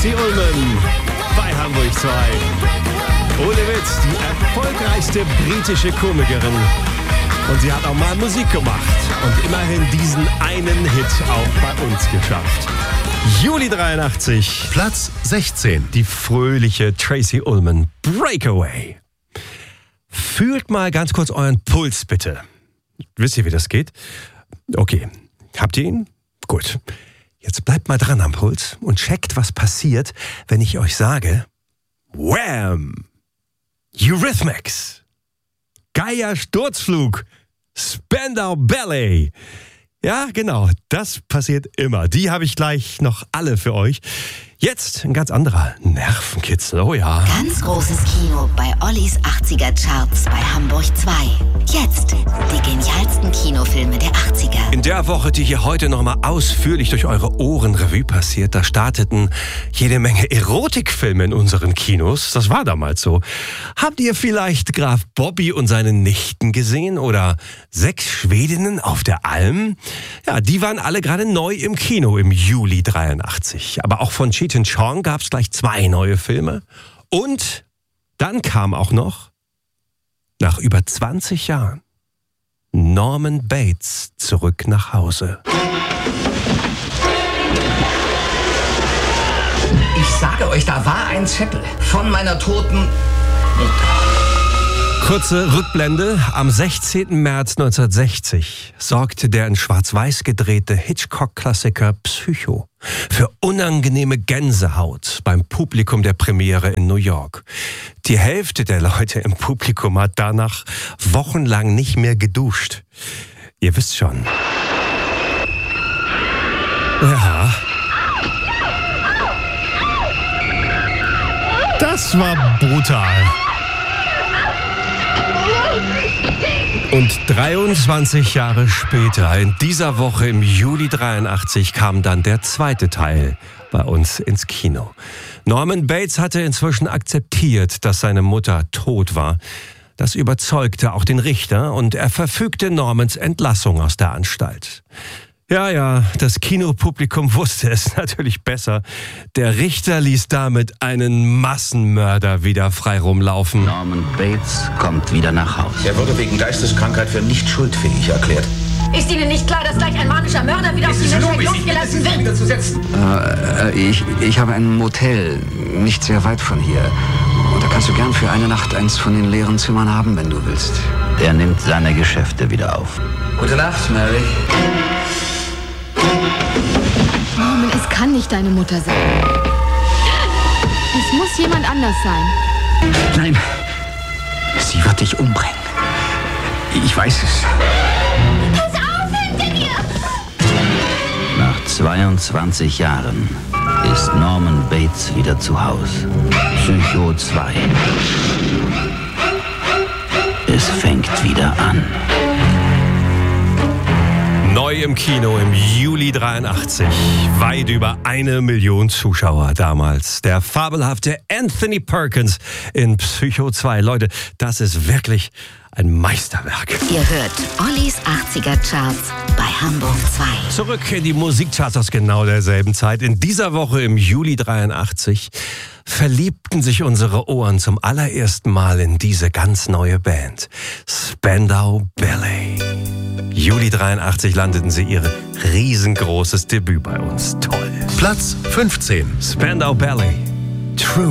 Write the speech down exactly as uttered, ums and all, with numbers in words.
Tracey Ullman bei Hamburg zwei. Ohne Witz, die erfolgreichste britische Komikerin. Und sie hat auch mal Musik gemacht und immerhin diesen einen Hit auch bei uns geschafft. Juli dreiundachtzig. Platz sechzehn. Die fröhliche Tracey Ullman, Breakaway. Fühlt mal ganz kurz euren Puls, bitte. Wisst ihr, wie das geht? Okay, habt ihr ihn? Gut. Jetzt bleibt mal dran am Puls und checkt, was passiert, wenn ich euch sage: Wham! Eurythmics! Geier Sturzflug! Spandau Ballet! Ja, genau, das passiert immer. Die habe ich gleich noch alle für euch. Jetzt ein ganz anderer Nervenkitzel, oh ja. Ganz großes Kino bei Ollis achtziger Charts bei Hamburg zwei. Jetzt die genialsten Kinofilme der achtziger. In der Woche, die hier heute nochmal ausführlich durch eure Ohren Revue passiert, da starteten jede Menge Erotikfilme in unseren Kinos. Das war damals so. Habt ihr vielleicht Graf Bobby und seine Nichten gesehen oder Sechs Schwedinnen auf der Alm? Ja, die waren alle gerade neu im Kino im Juli dreiundachtzig. Aber auch von Cheech and Chong gab es gleich zwei neue Filme. Und dann kam auch noch, nach über zwanzig Jahren, Norman Bates zurück nach Hause. Ich sage euch, da war ein Zettel von meiner toten Mutter. Kurze Rückblende. Am sechzehnten März neunzehnhundertsechzig sorgte der in Schwarz-Weiß gedrehte Hitchcock-Klassiker Psycho für unangenehme Gänsehaut beim Publikum der Premiere in New York. Die Hälfte der Leute im Publikum hat danach wochenlang nicht mehr geduscht. Ihr wisst schon. Ja. Das war brutal. Und dreiundzwanzig Jahre später, in dieser Woche im Juli dreiundachtzig, kam dann der zweite Teil bei uns ins Kino. Norman Bates hatte inzwischen akzeptiert, dass seine Mutter tot war. Das überzeugte auch den Richter und er verfügte Normans Entlassung aus der Anstalt. Ja, ja, das Kinopublikum wusste es natürlich besser. Der Richter ließ damit einen Massenmörder wieder frei rumlaufen. Norman Bates kommt wieder nach Hause. Er wurde wegen Geisteskrankheit für nicht schuldfähig erklärt. Ist Ihnen nicht klar, dass gleich ein manischer Mörder wieder auf die Menschheit losgelassen wird? Äh, ich, ich habe ein Motel, nicht sehr weit von hier. Und da kannst du gern für eine Nacht eins von den leeren Zimmern haben, wenn du willst. Er nimmt seine Geschäfte wieder auf. Gute Nacht, Mary. Norman, es kann nicht deine Mutter sein. Es muss jemand anders sein. Nein, sie wird dich umbringen. Ich weiß es. Pass auf, hinter mir! Nach zweiundzwanzig Jahren ist Norman Bates wieder zu Hause. Psycho zwei. Es fängt wieder an. Neu im Kino im Juli dreiundachtzig. Weit über eine Million Zuschauer damals. Der fabelhafte Anthony Perkins in Psycho zwei. Leute, das ist wirklich ein Meisterwerk. Ihr hört Ollis achtziger Charts bei Hamburg zwei. Zurück in die Musikcharts aus genau derselben Zeit. In dieser Woche im Juli dreiundachtzig verliebten sich unsere Ohren zum allerersten Mal in diese ganz neue Band. Spandau Ballet. Juli dreiundachtzig landeten sie ihr riesengroßes Debüt bei uns. Toll. Platz fünfzehn. Spandau Ballet. True.